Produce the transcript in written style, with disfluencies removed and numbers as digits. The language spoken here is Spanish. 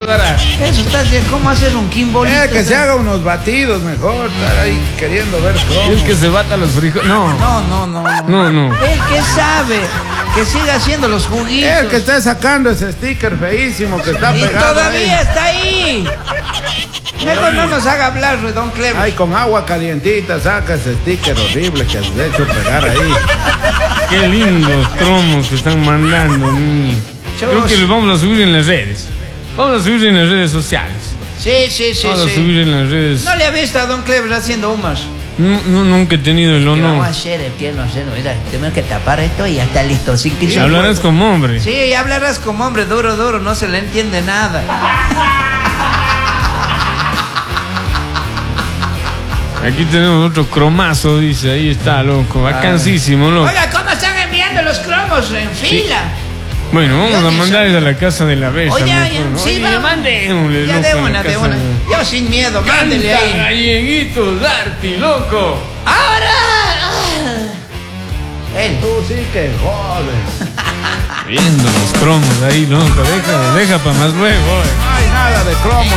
Eso estás bien. ¿Cómo hacer un quimbolito? Que se haga unos batidos mejor. Estar ahí queriendo ver cómo. Es que se bata los frijoles. No. No. El que sabe, que siga haciendo los juguitos. El que está sacando ese sticker feísimo que está y pegado todavía ahí. está ahí. Mejor no nos haga hablar, Don Clever. Ay, con agua calientita saca ese sticker horrible que has hecho pegar ahí. Qué lindos cromos que están mandando. Creo que los vamos a subir en las redes. Vamos a subir en las redes sociales. Sí. Vamos a subir en las redes. No le ha visto a Don Clever haciendo humas. No, nunca he tenido el ¿Qué vamos a honor. hacer, tierno? Mira, tenemos que tapar esto y ya está listo. Sin que se Hablarás como hombre. Sí, hablarás como hombre, duro, no se le entiende nada. Aquí tenemos otro cromazo, dice. Ahí está, loco. Vacancísimo, loco. Oiga, ¿cómo están enviando los cromos en fila? Bueno, vamos a mandarles a la casa de la bella. Oye, mejor, ¿no? sí, Oye, vamos. mandémosle, Ya loco, de a la una. casa Yo sin miedo, Canta, mándele ahí. galleguitos, Darty, loco. ¡Ahora! Él. Tú sí que jodes. Viendo los cromos ahí, loco. Deja para más luego. No hay nada de cromos